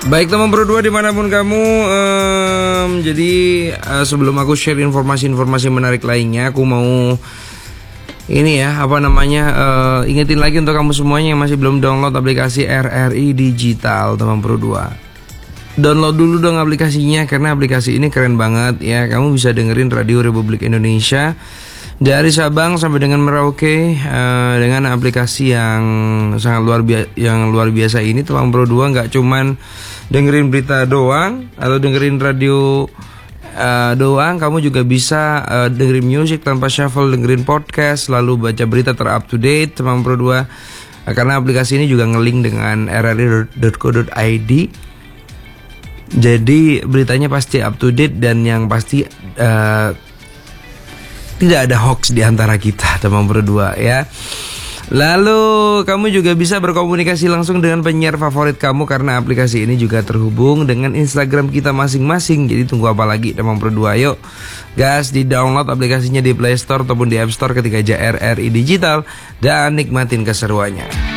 Baik teman berdua dimanapun kamu, jadi sebelum aku share informasi-informasi menarik lainnya, aku mau ini ya, ingetin lagi untuk kamu semuanya yang masih belum download aplikasi RRI Digital teman berdua. Download dulu dong aplikasinya, karena aplikasi ini keren banget ya. Kamu bisa dengerin Radio Republik Indonesia dari Sabang sampai dengan Merauke dengan aplikasi yang sangat luar biasa ini teman berdua. Nggak cuman dengerin berita doang atau dengerin radio doang, kamu juga bisa dengerin musik tanpa shuffle, dengerin podcast, lalu baca berita ter-up to date teman berdua. Karena aplikasi ini juga ngelink dengan rri.co.id. Jadi beritanya pasti up to date dan yang pasti tidak ada hoax di antara kita teman berdua ya. Lalu kamu juga bisa berkomunikasi langsung dengan penyiar favorit kamu karena aplikasi ini juga terhubung dengan Instagram kita masing-masing. Jadi tunggu apa lagi teman berdua, yuk gas di download aplikasinya di Play Store ataupun di App Store ketika aja RRI Digital dan nikmatin keseruannya.